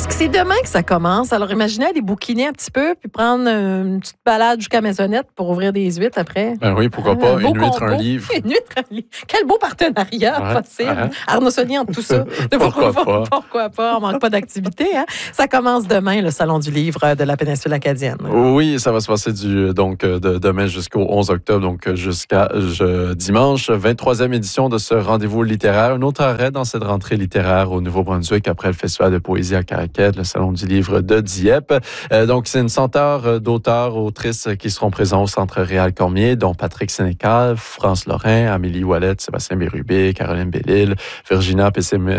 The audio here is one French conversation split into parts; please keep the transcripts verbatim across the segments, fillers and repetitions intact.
C'est demain que ça commence. Alors, imaginez aller bouquiner un petit peu puis prendre une petite balade jusqu'à Maisonnette pour ouvrir des huîtres après. Ben oui, pourquoi pas. Un une beau huître, combo. un livre. Une huître, un livre. Quel beau partenariat Ouais, possible. hein? Arnaud Soli entre tout ça. Pourquoi pourquoi, pas? Pourquoi pas? On manque pas d'activité. Hein? Ça commence demain, le Salon du livre de la péninsule acadienne. Oui, ça va se passer du, donc, de demain jusqu'au onze octobre, donc jusqu'à je, dimanche, vingt-troisième édition de ce rendez-vous littéraire. Un autre arrêt dans cette rentrée littéraire au Nouveau-Brunswick après le Festival de poésie à Caraquet, le Salon du livre de Dieppe. Euh, donc, c'est une centaine d'auteurs, autrices qui seront présents au Centre Réal Cormier, dont Patrick Sénécal, France Lorrain, Amélie Ouellette, Sébastien Bérubé, Caroline Bellil, Virginia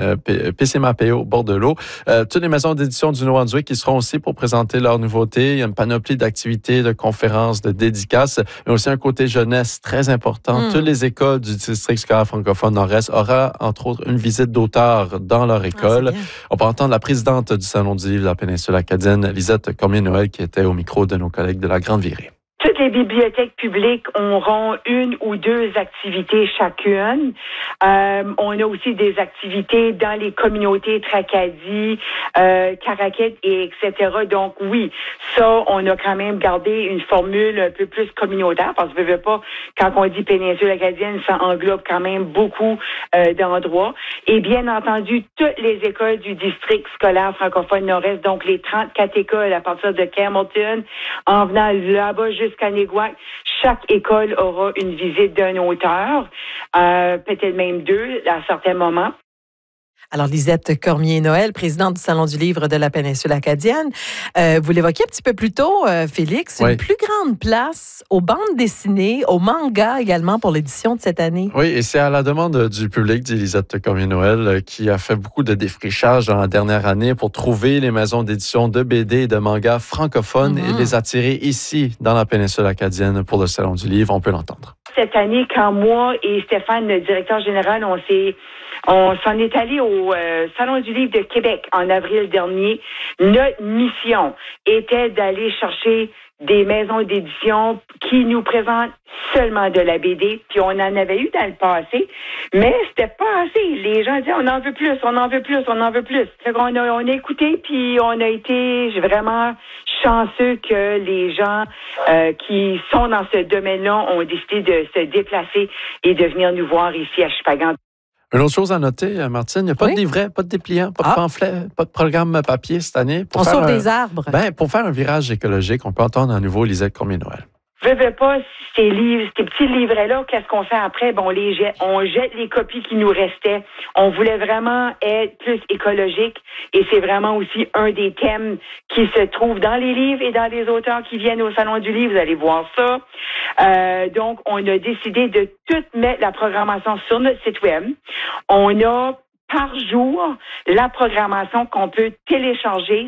Pessimapeo Bordelot. Euh, toutes les maisons d'édition du Nouveau-Brunswick qui seront aussi pour présenter leurs nouveautés. Il y a une panoplie d'activités, de conférences, de dédicaces, mais aussi un côté jeunesse très important. Mm. Toutes les écoles du district scolaire francophone Nord-Est aura, entre autres, une visite d'auteurs dans leur école. Ah, on peut entendre la présidente du Salon du livre de la péninsule acadienne, Lisette Cormier-Noël, qui était au micro de nos collègues de la Grande Virée. Toutes les bibliothèques publiques auront une ou deux activités chacune. Euh, on a aussi des activités dans les communautés Tracadie, euh, Caraquet et etc. Donc oui, ça, on a quand même gardé une formule un peu plus communautaire parce que je veux pas, quand on dit péninsule acadienne, ça englobe quand même beaucoup euh, d'endroits. Et bien entendu, toutes les écoles du district scolaire francophone Nord-Est, donc les trente-quatre écoles à partir de Campbellton, en venant là-bas jusqu'à Jusqu'à Néguac, chaque école aura une visite d'un auteur, euh, peut-être même deux à certains moments. Alors, Lisette Cormier-Noël, présidente du Salon du livre de la péninsule acadienne. Euh, vous l'évoquiez un petit peu plus tôt, euh, Félix, oui. Une plus grande place aux bandes dessinées, aux mangas également pour l'édition de cette année. Oui, et c'est à la demande du public, dit Lisette Cormier-Noël, qui a fait beaucoup de défrichage dans la dernière année pour trouver les maisons d'édition de B D et de mangas francophones mm-hmm. et les attirer ici, dans la péninsule acadienne, pour le Salon du livre. On peut l'entendre. Cette année, quand moi et Stéphane, le directeur général, on s'est On s'en est allé au euh, Salon du livre de Québec en avril dernier. Notre mission était d'aller chercher des maisons d'édition qui nous présentent seulement de la B D. Puis on en avait eu dans le passé, mais c'était pas assez. Les gens disaient, on en veut plus, on en veut plus, on en veut plus. Fait qu'on a, on a écouté, puis on a été vraiment chanceux que les gens euh, qui sont dans ce domaine-là ont décidé de se déplacer et de venir nous voir ici à Chupagan. Une autre chose à noter, Martine, il n'y a pas oui? de livret, pas de dépliant, pas de ah. pamphlet, pas de programme papier cette année. Pour on sauve des arbres. Ben, pour faire un virage écologique, on peut entendre à nouveau Lisette Cormier-Noël. Je veux pas ces livres, ces petits livrets-là, qu'est-ce qu'on fait après? Bon, on les jette, on jette les copies qui nous restaient. On voulait vraiment être plus écologique et c'est vraiment aussi un des thèmes qui se trouve dans les livres et dans les auteurs qui viennent au Salon du livre. Vous allez voir ça. Euh, donc, on a décidé de tout mettre la programmation sur notre site web. On a par jour la programmation qu'on peut télécharger.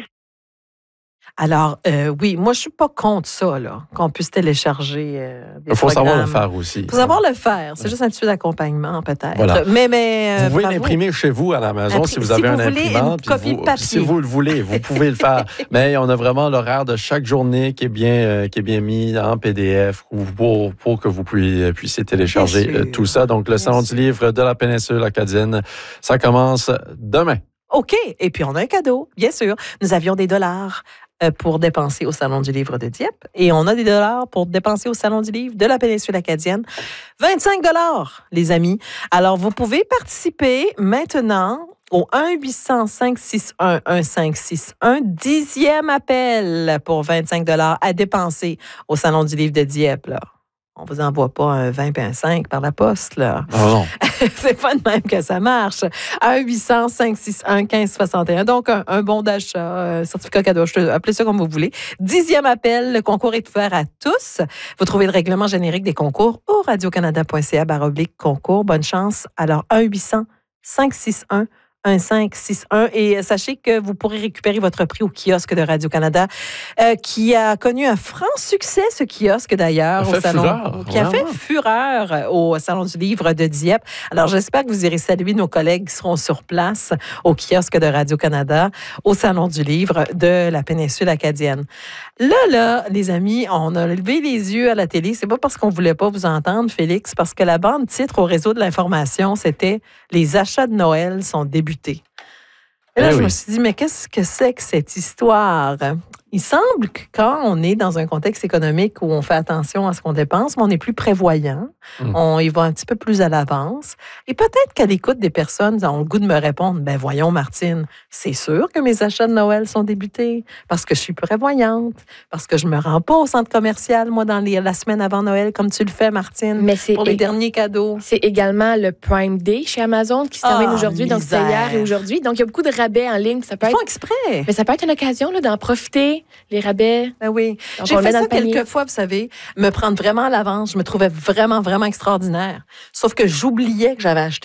Alors, euh, oui, moi, je suis pas contre ça, là, qu'on puisse télécharger euh, des Il faut programmes. savoir le faire aussi. Il faut savoir le faire. C'est juste un dessus d'accompagnement, peut-être. Voilà. Mais, mais, euh, vous pouvez bravo. l'imprimer chez vous à la maison Imprim- si vous avez si un vous imprimant. Une copie vous, de papier. Si vous le voulez, vous pouvez le faire. Mais on a vraiment l'horaire de chaque journée qui est bien, euh, qui est bien mis en P D F pour, pour que vous puissiez, puissiez télécharger euh, tout ça. Donc, le bien Salon sûr. du livre de la péninsule acadienne, ça commence demain. OK. Et puis, on a un cadeau, bien sûr. Nous avions des dollars pour dépenser au Salon du livre de Dieppe. Et on a des dollars pour dépenser au Salon du livre de la péninsule acadienne. vingt-cinq dollars, les amis. Alors, vous pouvez participer maintenant au un huit cent cinq cent soixante et un quinze soixante et un, dixième appel pour vingt-cinq dollars à dépenser au Salon du livre de Dieppe, là. On vous envoie pas un vingt et un cinq par la poste, là. Oh non. C'est pas de même que ça marche. un huit cent cinq cent soixante et un quinze soixante et un. Donc, un, un bon d'achat, un certificat cadeau, je te, appelez ça comme vous voulez. Dixième appel, le concours est ouvert à tous. Vous trouvez le règlement générique des concours au radiocanada point c a barre oblique concours. Bonne chance. Alors, un huit cent cinq cent soixante et un un cinq six un. Et sachez que vous pourrez récupérer votre prix au kiosque de Radio-Canada, euh, qui a connu un franc succès, ce kiosque d'ailleurs, au salon, fureur, qui a fait fureur au Salon du livre de Dieppe. Alors, j'espère que vous irez saluer nos collègues qui seront sur place au kiosque de Radio-Canada, au Salon du livre de la péninsule acadienne. Là, là, les amis, on a levé les yeux à la télé. C'est pas parce qu'on voulait pas vous entendre, Félix, parce que la bande titre au réseau de l'information, c'était « Les achats de Noël sont débutés ». Et là, Eh je oui. me suis dit, mais qu'est-ce que c'est que cette histoire? Il semble que quand on est dans un contexte économique où on fait attention à ce qu'on dépense, mais on est plus prévoyant, Mm. on y va un petit peu plus à l'avance. Et peut-être qu'à l'écoute des personnes, ils ont le goût de me répondre, ben voyons Martine, c'est sûr que mes achats de Noël sont débutés parce que je suis prévoyante, parce que je me rends pas au centre commercial, moi, dans les, la semaine avant Noël, comme tu le fais, Martine, Mais c'est pour les é- derniers cadeaux. c'est également le Prime Day chez Amazon qui se termine Ah, aujourd'hui. Donc, c'est misère. hier et aujourd'hui. Donc, il y a beaucoup de rabais en ligne. Ça peut Ils être, font exprès. mais ça peut être une occasion là, d'en profiter, les rabais. Ben oui. Donc, J'ai on le fait met dans ça le panier. quelques fois, vous savez, me prendre vraiment à l'avance. Je me trouvais vraiment, vraiment extraordinaire. Sauf que j'oubliais que j'avais acheté